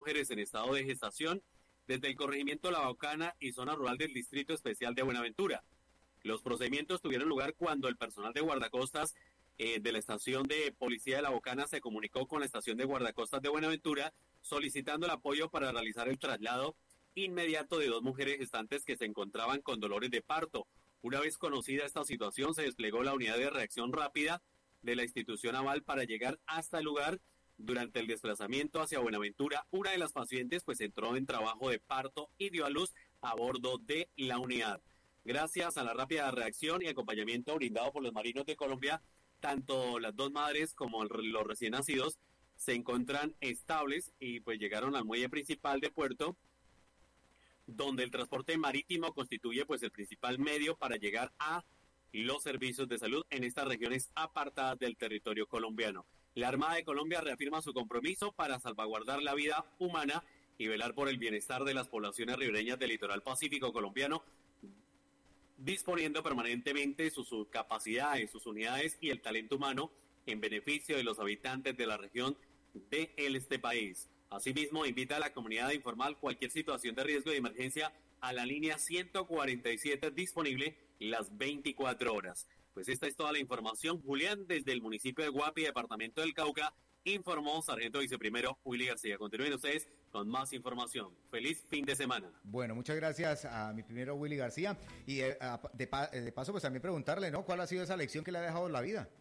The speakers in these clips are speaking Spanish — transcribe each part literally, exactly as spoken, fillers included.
mujeres en estado de gestación desde el corregimiento La Baucana y zona rural del Distrito Especial de Buenaventura. Los procedimientos tuvieron lugar cuando el personal de guardacostas eh, de la estación de policía de La Baucana se comunicó con la estación de guardacostas de Buenaventura solicitando el apoyo para realizar el traslado inmediato de dos mujeres gestantes que se encontraban con dolores de parto. Una vez conocida esta situación, se desplegó la unidad de reacción rápida de la institución aval para llegar hasta el lugar. Durante el desplazamiento hacia Buenaventura, una de las pacientes pues entró en trabajo de parto y dio a luz a bordo de la unidad. Gracias a la rápida reacción y acompañamiento brindado por los marinos de Colombia, tanto las dos madres como los recién nacidos se encuentran estables y pues llegaron al muelle principal de puerto, donde el transporte marítimo constituye pues el principal medio para llegar a los servicios de salud en estas regiones apartadas del territorio colombiano. La Armada de Colombia reafirma su compromiso para salvaguardar la vida humana y velar por el bienestar de las poblaciones ribereñas del litoral pacífico colombiano, disponiendo permanentemente sus, sus capacidades, sus unidades y el talento humano en beneficio de los habitantes de la región de este país. Asimismo, invita a la comunidad a informar cualquier situación de riesgo y emergencia a la línea ciento cuarenta y siete disponible las veinticuatro horas. Pues esta es toda la información. Julián, desde el municipio de Guapi, departamento del Cauca, informó Sargento Viceprimero Willy García. Continúen ustedes con más información. Feliz fin de semana. Bueno, muchas gracias a mi primero Willy García. Y de, de, de paso, pues también preguntarle, ¿no? ¿Cuál ha sido esa lección que le ha dejado la vida?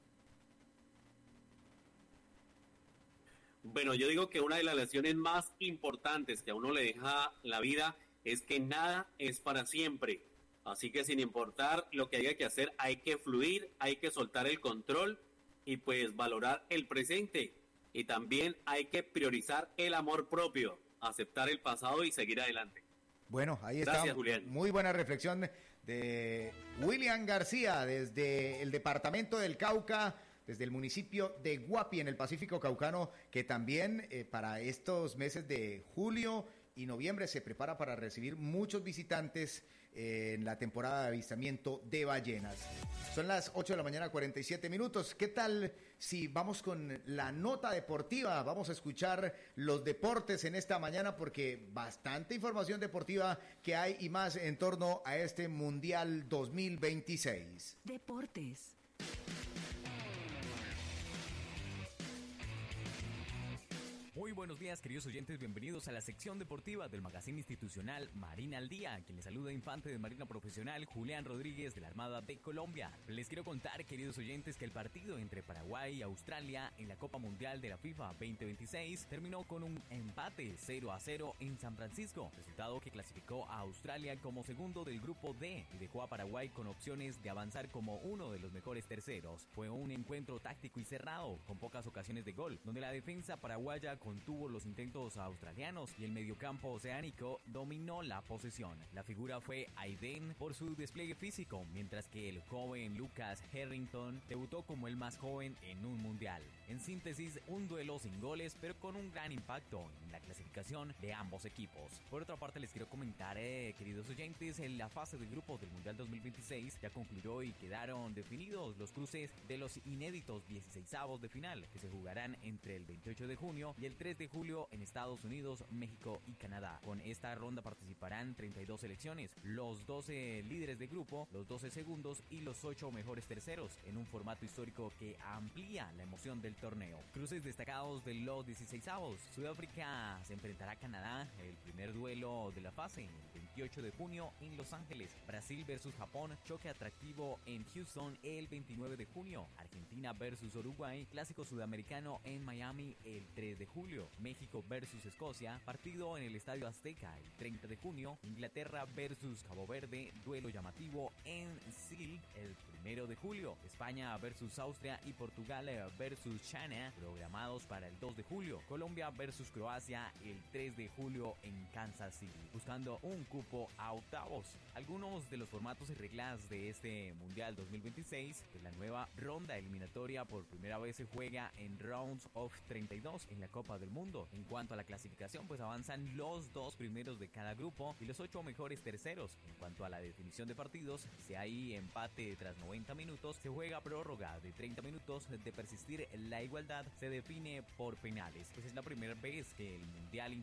Bueno, yo digo que una de las lecciones más importantes que a uno le deja la vida es que nada es para siempre. Así que sin importar lo que haya que hacer, hay que fluir, hay que soltar el control y pues valorar el presente. Y también hay que priorizar el amor propio, aceptar el pasado y seguir adelante. Bueno, ahí está. Gracias, Julián. Muy buena reflexión de William García desde el departamento del Cauca, desde el municipio de Guapi en el Pacífico Caucano, que también eh, para estos meses de julio y noviembre se prepara para recibir muchos visitantes eh, en la temporada de avistamiento de ballenas. Son las ocho de la mañana, cuarenta y siete minutos. ¿Qué tal si vamos con la nota deportiva? Vamos a escuchar los deportes en esta mañana porque bastante información deportiva que hay y más en torno a este Mundial dos mil veintiséis. Deportes. Muy buenos días, queridos oyentes, bienvenidos a la sección deportiva del magazine institucional Marina al Día, quien les saluda infante de Marina Profesional Julián Rodríguez de la Armada de Colombia. Les quiero contar, queridos oyentes, que el partido entre Paraguay y Australia en la Copa Mundial de la FIFA veinte veintiséis terminó con un empate cero a cero en San Francisco, resultado que clasificó a Australia como segundo del grupo D y dejó a Paraguay con opciones de avanzar como uno de los mejores terceros. Fue un encuentro táctico y cerrado, con pocas ocasiones de gol, donde la defensa paraguaya contuvo los intentos australianos y el mediocampo oceánico dominó la posesión. La figura fue Aiden por su despliegue físico, mientras que el joven Lucas Harrington debutó como el más joven en un mundial. En síntesis, un duelo sin goles, pero con un gran impacto en la clasificación de ambos equipos. Por otra parte, les quiero comentar, eh, queridos oyentes, en la fase de grupos del Mundial dos mil veintiséis ya concluyó y quedaron definidos los cruces de los inéditos dieciseisavos de final, que se jugarán entre el veintiocho de junio y el tres de julio en Estados Unidos, México y Canadá. Con esta ronda participarán treinta y dos selecciones, los doce líderes de grupo, los doce segundos y los ocho mejores terceros, en un formato histórico que amplía la emoción del torneo. Cruces destacados de los dieciseisavos: Sudáfrica se enfrentará a Canadá, el primer duelo de la fase, el veintiocho de junio en Los Ángeles. Brasil versus Japón, choque atractivo en Houston el veintinueve de junio. Argentina versus Uruguay, clásico sudamericano en Miami el tres de julio. México versus Escocia, partido en el Estadio Azteca el treinta de junio. Inglaterra versus Cabo Verde, duelo llamativo en Sil el primero de julio. España versus Austria y Portugal versus China, programados para el dos de julio. Colombia versus Croacia el tres de julio en Kansas City, buscando un cupo a octavos. Algunos de los formatos y reglas de este Mundial dos mil veintiséis, pues la nueva ronda eliminatoria por primera vez se juega en Rounds of treinta y dos en la Copa del Mundo. En cuanto a la clasificación, pues avanzan los dos primeros de cada grupo y los ocho mejores terceros. En cuanto a la definición de partidos, si hay empate tras noventa minutos, se juega prórroga de treinta minutos. De persistir la igualdad, se define por penales. Pues es la primera vez que el Mundial